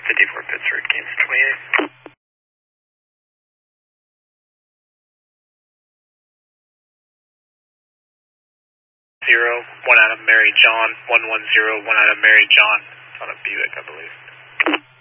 54 Pittsburgh, Kansas 28. 0, 1 out of Mary John, 110, 1 out of Mary John. It's on a Buick, I believe.